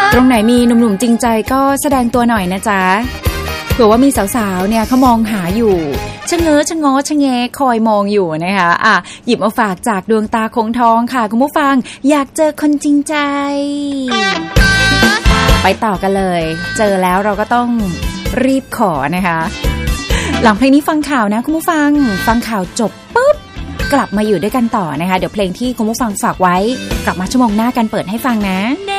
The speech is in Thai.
ตรงไหนมีหนุ่มๆจริงใจก็แสดงตัวหน่อยนะจ๊ะเผื่อว่ามีสาวๆเนี่ยเขามองหาอยู่ชะเง้อชะง้อชะแงคอยมองอยู่นะคะหยิบมาฝากจากดวงตาคงทองค่ะคุณผู้ฟังอยากเจอคนจริงใจไปต่อกันเลยเจอแล้วเราก็ต้องรีบขอนะคะหลังเพลงนี้ฟังข่าวนะคุณผู้ฟังข่าวจบปุ๊บกลับมาอยู่ด้วยกันต่อนะคะเดี๋ยวเพลงที่คุณผู้ฟังฝากไว้กลับมาชั่วโมงหน้ากันเปิดให้ฟังนะ